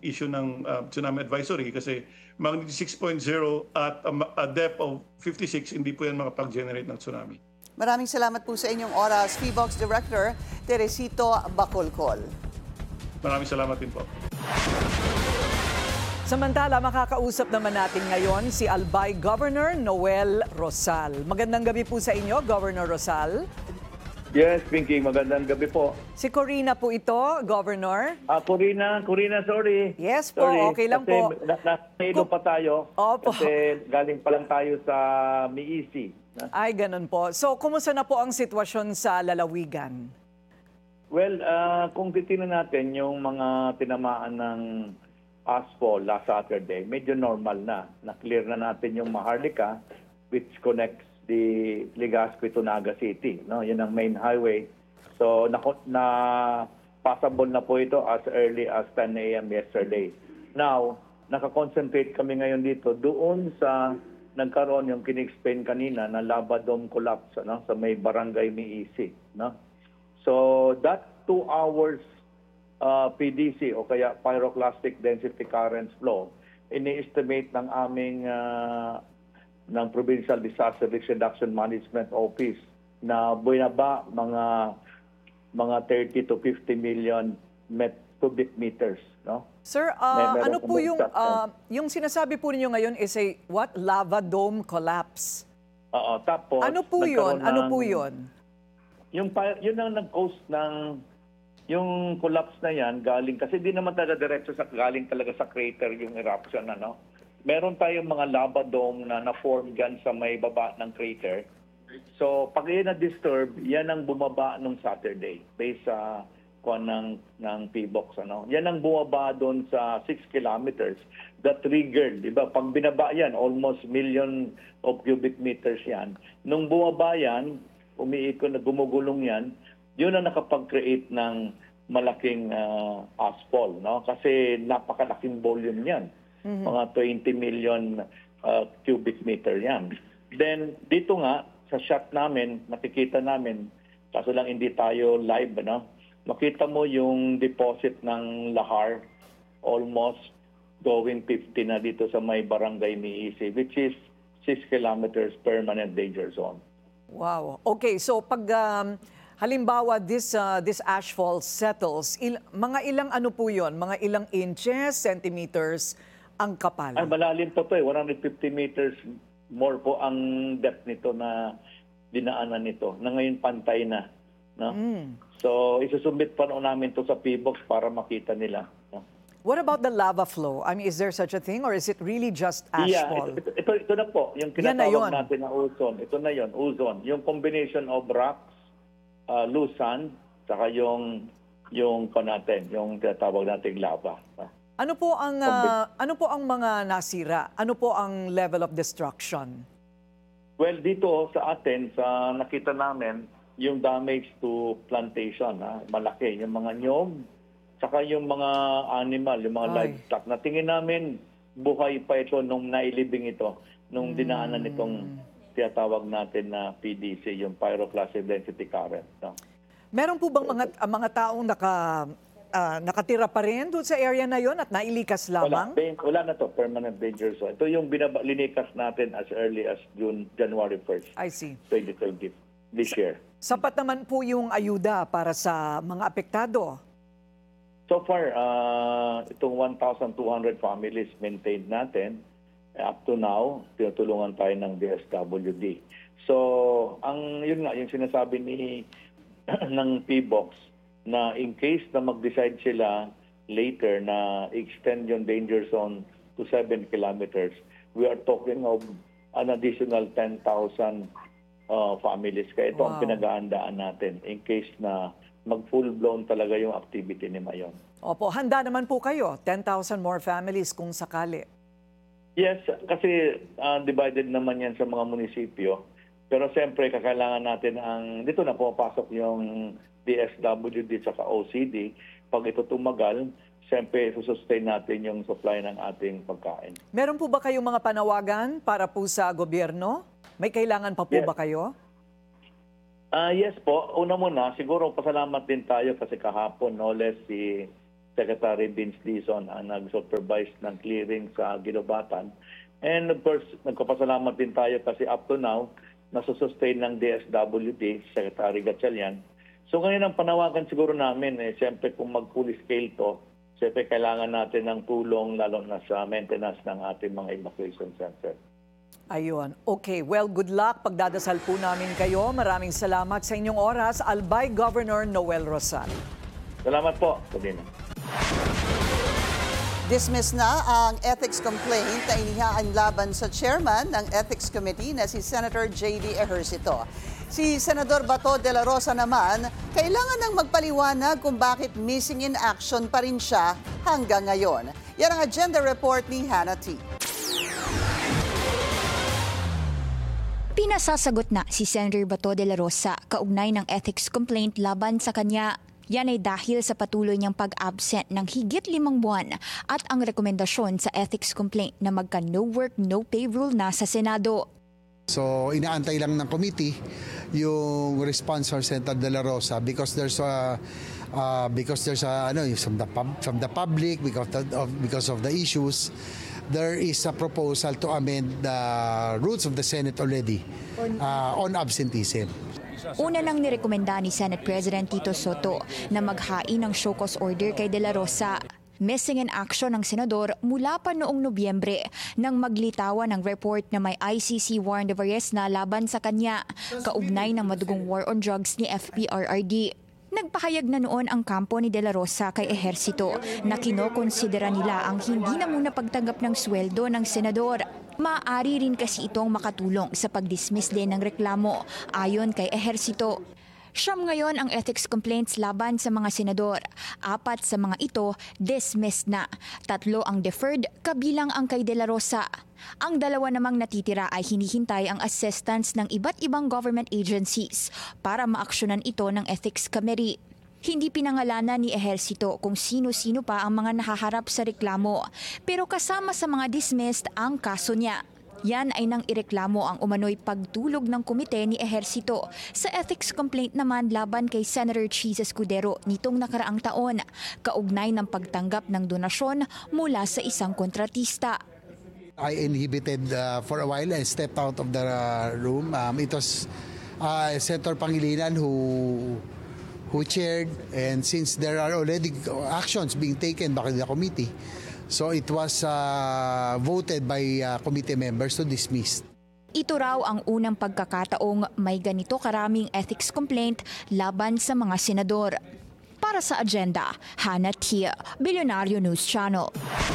mag-issue ng tsunami advisory kasi magnitude 6.0 at a depth of 56, hindi po yan makapag-generate ng tsunami. Maraming salamat po sa inyong oras, PHIVOLCS Director Teresito Bacolcol. Maraming salamat din po. Samantala, makakausap naman natin ngayon si Albay Governor Noel Rosal. Magandang gabi po sa inyo, Governor Rosal. Yes, Pinky, magandang gabi po. Si Corina po ito, Governor. Corina, sorry. Yes po, Sorry, okay lang kasi po. Nasa pa tayo. Opo. Kasi galing pa lang tayo sa Miisi. Ay, ganun po. So, kumusta na po ang sitwasyon sa lalawigan? Well, kung titingnan natin yung mga tinamaan ng ASFO last Saturday, medyo normal na. Na-clear na natin yung Maharlika, which connects the Legazpi to Naga City. No? Yun ang main highway. So, passable na po ito as early as 10 a.m. yesterday. Now, nakakonsentrate kami ngayon dito doon sa nagkaroon yung kinexplain kanina na lava dome collapse sa may barangay Miisi. No? So, that 2 hours PDC o kaya pyroclastic density currents flow, ini-estimate ng aming ng Provincial Disaster Risk Reduction Management Office na binaba mga 30 to 50 million cubic meters. No? Sir, ano po yung sinasabi po ninyo ngayon is a what? Lava dome collapse. Tapos, ano po yun? Ano po yun? Yun ang nag-cause ng yung collapse na yan galing kasi di naman talaga diretso galing talaga sa crater yung eruption Meron tayong mga lava dome na na-form dyan sa may baba ng crater. So pag yan na-disturb, yan ang bumaba nung Saturday based sa ng PBOX. Yan ang bumaba doon sa 6 kilometers that triggered, di ba? Pag binaba yan, almost million of cubic meters yan. Nung bumaba yan, umiikot na gumugulong yan, yun ang nakapag-create ng malaking asphalt. No? Kasi napakalaking volume yan. Mga 20 million cubic meter yan. Then, dito nga, sa shot namin, nakikita namin, kaso lang hindi tayo live, makita mo yung deposit ng lahar, almost going 50 na dito sa may barangay Miisi, which is 6 kilometers permanent danger zone. Wow. Okay, so pag halimbawa this ashfall settles, mga ilang ano po yun? Mga ilang inches, centimeters ang kapal? Ay, malalim pa to 150 meters more po ang depth nito na dinaanan nito. Na ngayon pantay na. No? So, isusubmit pa namin to sa PBOX para makita nila. No? What about the lava flow? I mean, is there such a thing or is it really just ashfall? Yeah, ito na po. Yung kinatawag natin na ozone. Ito na yon, ozone. Yung combination of rocks, loose sand, saka yung tinatawag nating lava. Ano po ang mga nasira? Ano po ang level of destruction? Well, dito sa atin, sa nakita namin, yung damage to plantation, malaki. Yung mga nyog, saka yung mga animal, yung mga livestock. Na tingin namin, buhay pa ito nung nailibing ito, nung dinaanan itong tinatawag natin na PDC, yung pyroclastic density current. No? Meron po bang mga taong nakatira pa rin doon sa area na yon at nailikas lamang? Wala na to, permanent danger zone. Ito yung linikas natin as early as January 1st, I see. 2020, this year. Sapat naman po yung ayuda para sa mga apektado? So far, itong 1,200 families maintained natin. Up to now, tinutulungan tayo ng DSWD. So, yun yung sinasabi ng PBOX na in case na mag-decide sila later na extend yung danger zone to 7 kilometers, we are talking of an additional 10,000 families. Kaya ito ang pinag-aandaan natin in case na mag-full-blown talaga yung activity ni Mayon. Opo, handa naman po kayo, 10,000 more families kung sakali. Yes, kasi divided naman yan sa mga munisipyo. Pero siyempre, kakailangan natin dito na pumapasok yung DSWD sa OCD. Pag ito tumagal, siyempre, sustain natin yung supply ng ating pagkain. Meron po ba kayong mga panawagan para po sa gobyerno? May kailangan pa po ba kayo? Yes po. Una muna, siguro pasalamat din tayo kasi kahapon, no less si Secretary Vince Dizon ang nag-supervise ng clearing sa Ginobatan. And of course, nagpapasalamat din tayo kasi up to now, nasusustain ng DSWD, Secretary Gatchalian. So ngayon ang panawagan siguro namin, siyempre kung mag-full scale to, siyempre kailangan natin ng tulong lalo na sa maintenance ng ating mga evacuation center. Ayun. Okay, well, good luck. Pagdadasal po namin kayo. Maraming salamat sa inyong oras. Albay Governor Noel Rosal. Salamat po, Sabina. Dismiss na ang ethics complaint na inihaan laban sa chairman ng Ethics Committee na si Senator J.D. Ejercito. Si Senador Bato de la Rosa naman, kailangan nang magpaliwanag kung bakit missing in action pa rin siya hanggang ngayon. Yan ang agenda report ni Hannah T. Pinasasagot na si Senator Bato de la Rosa kaugnay ng ethics complaint laban sa kanya. Yan ay dahil sa patuloy niyang pag-absent ng higit 5 buwan at ang rekomendasyon sa ethics complaint na magka no work, no pay rule na sa Senado. So inaantay lang ng committee yung response from Senator de la Rosa because there's a from the public because of the issues. There is a proposal to amend the rules of the Senate already on absenteeism. Una nang nirekomenda ni Senate President Tito Soto na maghain ng show cause order kay De La Rosa. Missing in action ng senador mula pa noong Nobyembre nang maglitawan ng report na may ICC warrant of arrest na laban sa kanya, kaugnay ng madugong war on drugs ni FPRRD. Nagpahayag na noon ang kampo ni De La Rosa kay Ejercito na kinokonsidera nila ang hindi na muna pagtanggap ng sweldo ng senador. Maaari rin kasi itong makatulong sa pag-dismiss din ng reklamo ayon kay Ejercito. Siyam ngayon ang ethics complaints laban sa mga senador. 4 sa mga ito dismissed na. 3 ang deferred, kabilang ang kay De La Rosa. Ang 2 namang natitira ay hinihintay ang assistance ng iba't ibang government agencies para maaksyonan ito ng Ethics Committee. Hindi pinangalanan ni Ejercito kung sino-sino pa ang mga nahaharap sa reklamo, pero kasama sa mga dismissed ang kaso niya. Yan ay nang ireklamo ang umano'y pagtulog ng komite ni Ejercito sa ethics complaint naman laban kay Senator Cheese Escudero nitong nakaraang taon, kaugnay ng pagtanggap ng donasyon mula sa isang kontratista. I inhibited for a while and stepped out of the room. It was Senator Pangilinan who chaired, and since there are already actions being taken by the committee, so it was voted by committee members to dismiss. Ito raw ang unang pagkakataong may ganito karaming ethics complaint laban sa mga senador. Para sa agenda, Hannah Tia, Billionario News Channel.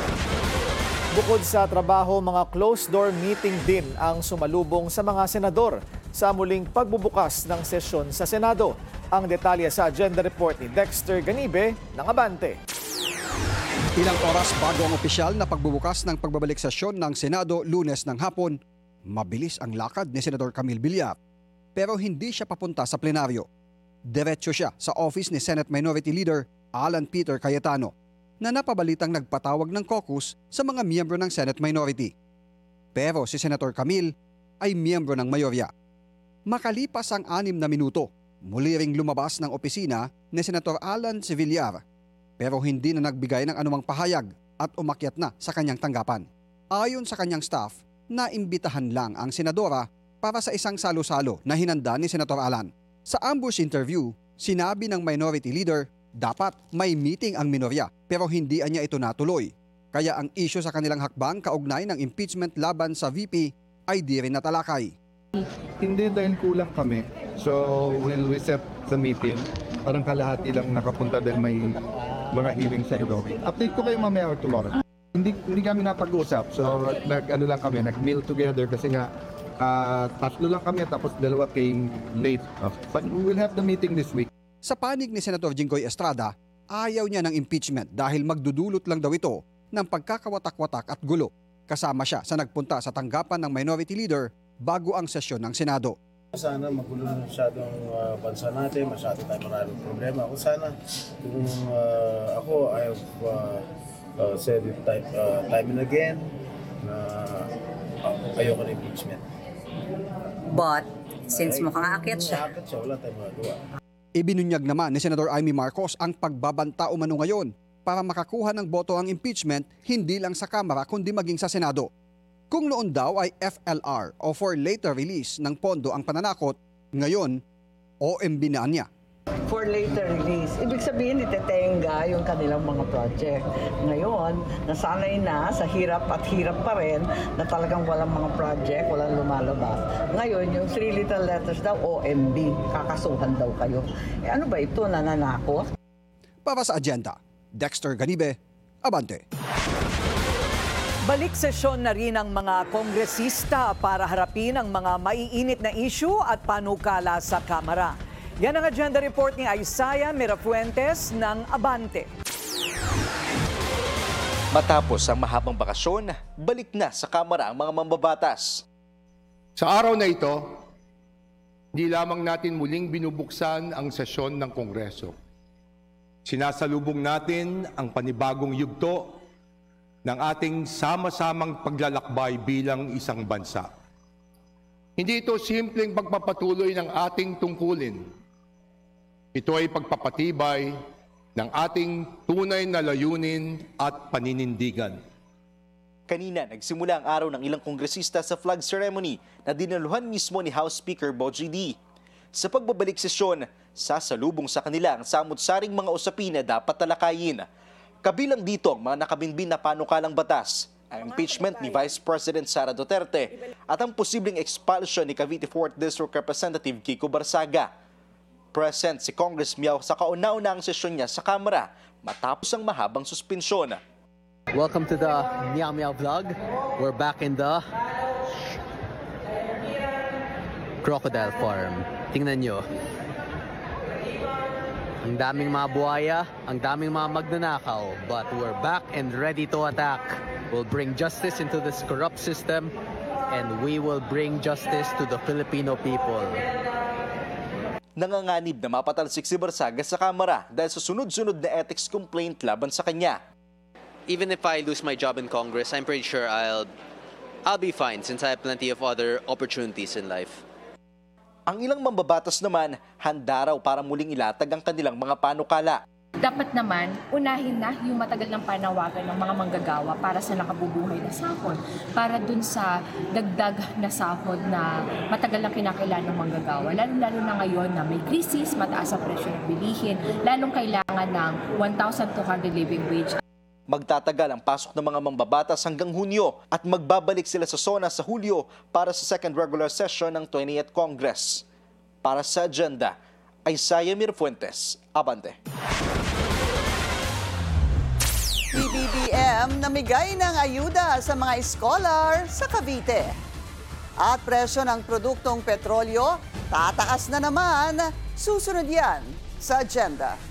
Bukod sa trabaho, mga closed-door meeting din ang sumalubong sa mga senador sa muling pagbubukas ng sesyon sa Senado. Ang detalye sa agenda report ni Dexter Ganibe ng Abante. Ilang oras bago ang opisyal na pagbubukas ng pagbabalik sesyon ng Senado Lunes ng hapon, mabilis ang lakad ni Senador Camille Villar. Pero hindi siya papunta sa plenaryo. Diretso siya sa office ni Senate Minority Leader Alan Peter Cayetano na napabalitang nagpatawag ng caucus sa mga miyembro ng Senate Minority. Pero si Senator Camille ay miyembro ng mayorya. Makalipas ang 6 na minuto, muli ring lumabas ng opisina ni Senator Alan Villar, pero hindi na nagbigay ng anumang pahayag at umakyat na sa kanyang tanggapan. Ayon sa kanyang staff, naimbitahan lang ang senadora para sa isang salo-salo na hinanda ni Senator Alan. Sa ambush interview, sinabi ng Minority Leader dapat may meeting ang minorya pero hindi niya ito natuloy. Kaya ang issue sa kanilang hakbang kaugnay ng impeachment laban sa VP ay di rin natalakay. Hindi dahil kulang kami. So when we set the meeting, parang kalahati lang nakapunta dahil may mga hearing sa ilo. Update ko kayo mamaya or tomorrow. Hindi kami napag-usap. So nag-meal together kasi nga 3 lang kami tapos 2 came late. But we will have the meeting this week. Sa panig ni Senator Jinggoy Estrada, ayaw niya ng impeachment dahil magdudulot lang daw ito ng pagkakawatak-watak at gulo. Kasama siya sa nagpunta sa tanggapan ng Minority Leader bago ang sesyon ng Senado. Sana magulo na masyadong bansa natin, masyado tayo maraming problema. Kung sana, kung ako, I have said it time and again na ayoko na impeachment. But, since mukhang aakyat siya, wala tayong magagawa. Ibinunyag naman ni Senador Amy Marcos ang pagbabanta umano ngayon para makakuha ng boto ang impeachment hindi lang sa Kamara kundi maging sa Senado. Kung noon daw ay FLR o for later release ng pondo ang pananakot, ngayon OMB na niya. For later release. Ibig sabihin, itetenga yung kanilang mga project. Ngayon, nasanay na sa hirap at hirap pa rin na talagang walang mga project, walang lumalabas. Ngayon, yung 3 little letters daw, OMB, kakasuhan daw kayo. Ano ba ito, nananakot? Para sa agenda, Dexter Ganibe, Abante. Balik sesyon na rin ang mga kongresista para harapin ang mga maiinit na issue at panukala sa Kamara. Yan ang agenda report ni Isaiah Mirafuentes ng Abante. Matapos ang mahabang bakasyon, balik na sa Kamara ang mga mambabatas. Sa araw na ito, di lamang natin muling binubuksan ang sesyon ng Kongreso. Sinasalubong natin ang panibagong yugto ng ating sama-samang paglalakbay bilang isang bansa. Hindi ito simpleng pagpapatuloy ng ating tungkulin. Ito ay pagpapatibay ng ating tunay na layunin at paninindigan. Kanina, nagsimula ang araw ng ilang kongresista sa flag ceremony na dinaluhan mismo ni House Speaker Bogie D. Sa pagbabalik sesyon, sasalubong sa kanila ang samut-saring mga usapin na dapat talakayin. Kabilang dito ang mga nakabinbin na panukalang batas, ang impeachment ni Vice President Sara Duterte at ang posibleng expulsion ni Cavite 4th District Representative Kiko Barsaga. Present si Congress Miao sa kauna-unahang sesyon niya sa Kamara matapos ang mahabang suspensyon. Welcome to the Meow Meow vlog. We're back in the crocodile farm. Tingnan nyo. Ang daming mga buhaya, ang daming mga magnanakaw, but we're back and ready to attack. We'll bring justice into this corrupt system and we will bring justice to the Filipino people. Nanganganib na mapatalsik si Barsaga sa Kamara dahil sa sunod-sunod na ethics complaint laban sa kanya. Even if I lose my job in Congress, I'm pretty sure I'll be fine since I have plenty of other opportunities in life. Ang ilang mambabatas naman, handa raw para muling ilatag ang kanilang mga panukala. Dapat naman, unahin na yung matagal ng panawagan ng mga manggagawa para sa nakabubuhay na sahod. Para dun sa dagdag na sahod na matagal na kinakailangan ng manggagawa. Lalo-lalo na ngayon na may krisis, mataas ang presyo ng bilihin, lalong kailangan ng 1,200 living wage. Magtatagal ang pasok ng mga mambabatas hanggang Hunyo at magbabalik sila sa SONA sa Hulyo para sa second regular session ng 20th Congress. Para sa agenda, Isaiah Mirafuentes, Abante. PBBM namigay ng ayuda sa mga scholar sa Cavite. At presyo ng produktong petrolyo, tataas na naman. Susunod yan sa agenda.